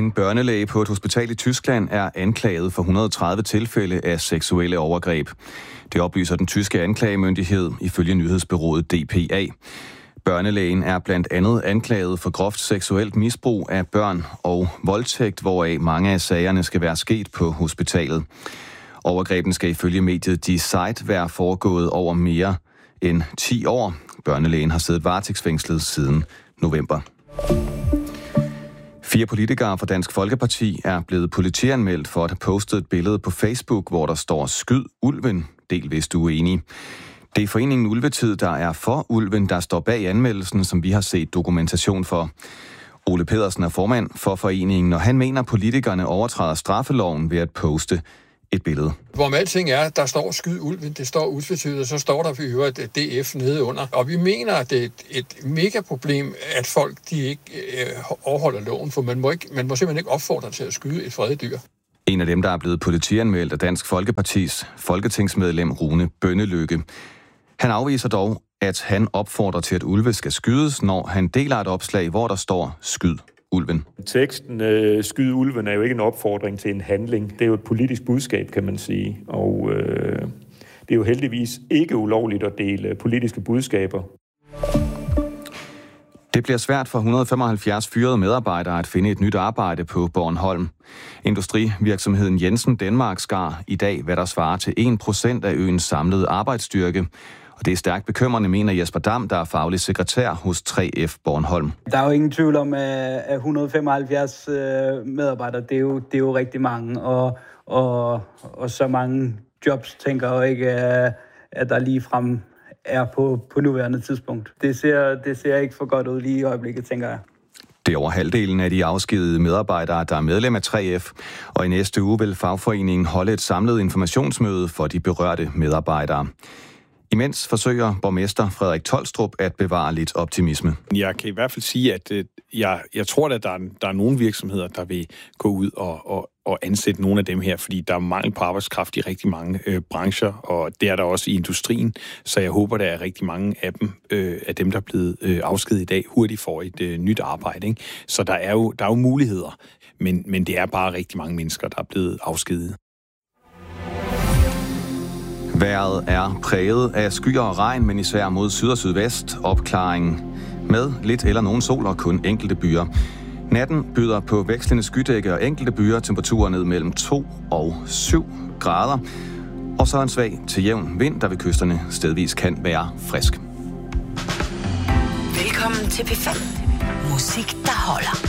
En børnelæge på et hospital i Tyskland er anklaget for 130 tilfælde af seksuelle overgreb. Det oplyser den tyske anklagemyndighed ifølge nyhedsbureauet DPA. Børnelægen er blandt andet anklaget for groft seksuelt misbrug af børn og voldtægt, hvoraf mange af sagerne skal være sket på hospitalet. Overgrebene skal ifølge mediet Die Zeit være foregået over mere end 10 år. Børnelægen har siddet varetægtsfængslet siden november. 4 politikere fra Dansk Folkeparti er blevet politianmeldt for at have postet et billede på Facebook, hvor der står "Skyd ulven, del hvis du er enig". Det er foreningen Ulvetid, der er for ulven, der står bag anmeldelsen, som vi har set dokumentation for. Ole Pedersen er formand for foreningen, og han mener, politikerne overtræder straffeloven ved at poste et billede. Hvorom alting er, der står "Skyd ulven", det står utvetydigt, og så står der for øvrigt DF nede under. Og vi mener, at det er et mega problem, at folk de ikke overholder loven, for man må simpelthen ikke opfordre til at skyde et fredet dyr. En af dem, der er blevet politianmeldt, er Dansk Folkepartis folketingsmedlem Rune Bønnelykke. Han afviser dog, at han opfordrer til, at ulve skal skydes, når han deler et opslag, hvor der står "Skyd ulven". Teksten "Skyd ulven" er jo ikke en opfordring til en handling. Det er jo et politisk budskab, kan man sige. Og det er jo heldigvis ikke ulovligt at dele politiske budskaber. Det bliver svært for 175 fyrede medarbejdere at finde et nyt arbejde på Bornholm. Industrivirksomheden Jensen Denmark skar i dag, hvad der svarer til 1% af øens samlede arbejdsstyrke. Og det er stærkt bekymrende, mener Jesper Dam, der er faglig sekretær hos 3F Bornholm. Der er jo ingen tvivl om, at 175 medarbejdere, det er jo rigtig mange. Og så mange jobs, tænker jeg ikke, at der ligefrem er på nuværende tidspunkt. Det ser ikke for godt ud lige i øjeblikket, tænker jeg. Det er over halvdelen af de afskedede medarbejdere, der er medlem af 3F, og i næste uge vil fagforeningen holde et samlet informationsmøde for de berørte medarbejdere. Imens forsøger borgmester Frederik Tolstrup at bevare lidt optimisme. Jeg kan i hvert fald sige, at jeg tror, at der er nogle virksomheder, der vil gå ud og ansætte nogle af dem her, fordi der er mangel på arbejdskraft i rigtig mange brancher, og det er der også i industrien, så jeg håber, der er rigtig mange af dem, der er blevet afskediget i dag, hurtigt får et nyt arbejde. Ikke? Så der er jo muligheder, men det er bare rigtig mange mennesker, der er blevet afskediget. Vejret er præget af skyer og regn, men især mod syd og sydvest. Opklaring med lidt eller nogen sol og kun enkelte byer. Natten byder på vekslende skydække og enkelte byer, temperaturer ned mellem 2 og 7 grader. Og så en svag til jævn vind, der ved kysterne stedvis kan være frisk. Velkommen til P5. Musik, der holder.